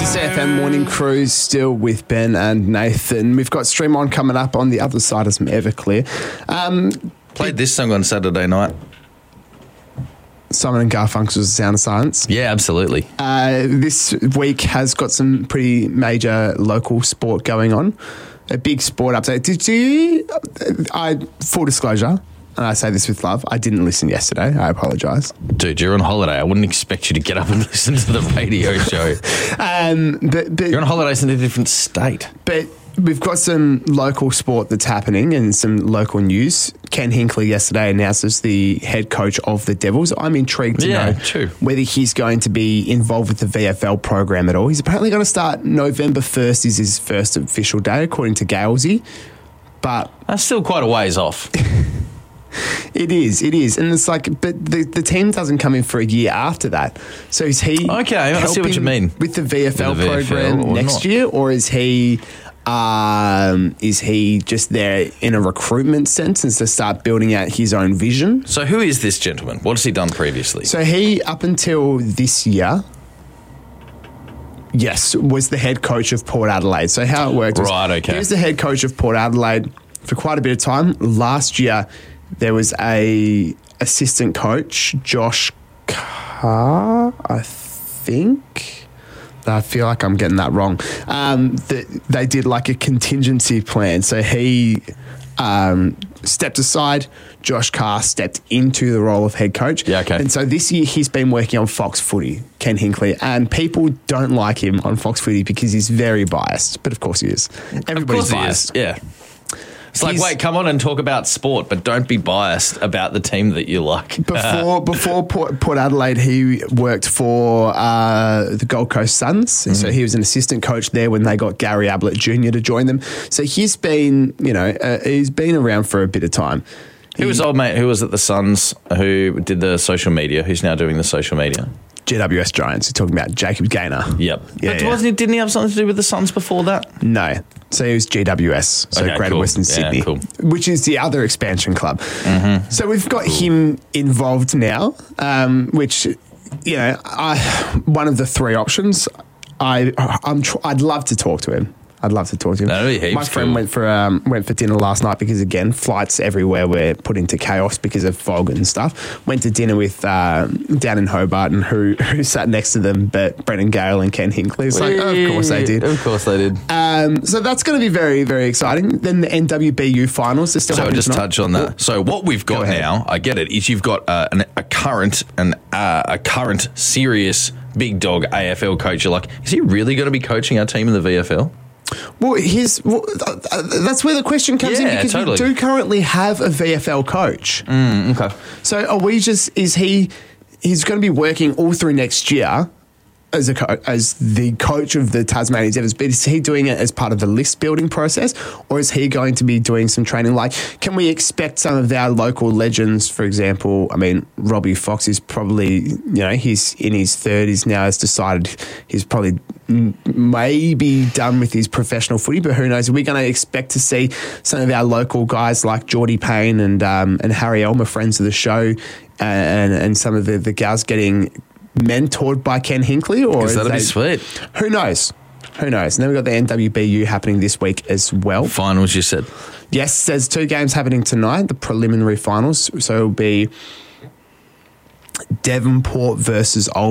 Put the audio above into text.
SAFM Morning Cruise still with Ben and Nathan. We've got Stream On coming up on the other side of some Everclear. Played this song on Saturday night. Simon and Garfunkel's The Sound of Silence. Yeah, absolutely. This week has got some pretty major local sport going on. A big sport update. Full disclosure, and I say this with love, I didn't listen yesterday. I apologise. Dude, you're on holiday. I wouldn't expect you to get up and listen to the radio show. But You're on holidays in a different state. But we've got some local sport that's happening and some local news. Ken Hinkley yesterday announced as the head coach of the Devils. I'm intrigued to know whether he's going to be involved with the VFL program at all. He's apparently going to start November 1st is his first official day, according to Galesy. But that's still quite a ways off. It is. And it's like, but the team doesn't come in for a year after that. So is he I see what you mean. With the VFL program next year, or is he just there in a recruitment sense and to start building out his own vision? So who is this gentleman? What has he done previously? So he, up until this year, was the head coach of Port Adelaide. So how it worked was, he was the head coach of Port Adelaide for quite a bit of time. Last year, there was a assistant coach, Josh Carr, I think. I feel like I'm getting that wrong. They did like a contingency plan. So he stepped aside. Josh Carr stepped into the role of head coach. Yeah, okay. And so this year he's been working on Fox Footy, Ken Hinkley, and people don't like him on Fox Footy because he's very biased. But of course he is. Everybody's biased. Yeah. It's like, wait, come on and talk about sport, but don't be biased about the team that you like. Before Port Adelaide, he worked for the Gold Coast Suns. Mm-hmm. So he was an assistant coach there when they got Gary Ablett Jr. to join them. So he's been, he's been around for a bit of time. Who was old mate who was at the Suns who did the social media, who's now doing the social media? GWS Giants. You're talking about Jacob Gaynor. Yep. But didn't he have something to do with the Suns before that? No. So he was GWS, so Greater Western Sydney, which is the other expansion club. Mm-hmm. So we've got him involved now, which, one of the three options. I'd love to talk to him. My friend went for dinner last night because, again, flights everywhere were put into chaos because of fog and stuff. Went to dinner with down in Hobart, and who sat next to them but Brendan Gale and Ken Hinkley. It's like, of course they did. Of course they did. So that's going to be very, very exciting. Then the NWBU finals are still happening. So just touch on that. So what we've got now, I get it, is you've got a current serious big dog AFL coach. You're like, is he really going to be coaching our team in the VFL? Well, that's where the question comes in, because we do currently have a VFL coach. Okay. So he's going to be working all through next year as the coach of the Tasmanian Devils, but is he doing it as part of the list building process, or is he going to be doing some training? Like, can we expect some of our local legends, for example, Robbie Fox is probably, he's in his 30s now, has decided he's probably maybe done with his professional footy, but who knows? Are we going to expect to see some of our local guys like Geordie Payne and Harry Elmer, friends of the show, and some of the gals getting mentored by Ken Hinkley? Or that'd be sweet. Who knows? And then we've got the NWBU happening this week as well. Finals, you said? Yes, there's 2 games happening tonight, the preliminary finals. So it'll be Devonport versus Old